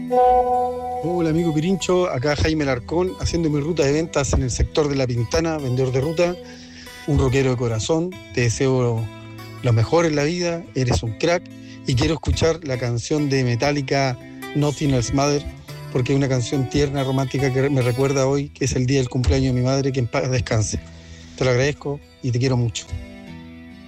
Hola amigo Pirincho, acá Jaime Larcón haciendo mi ruta de ventas en el sector de La Pintana, vendedor de ruta, un rockero de corazón, te deseo lo mejor en la vida, eres un crack y quiero escuchar la canción de Metallica Nothing Else Matters porque es una canción tierna, romántica que me recuerda hoy que es el día del cumpleaños de mi madre, que en paz descanse. Te lo agradezco y te quiero mucho.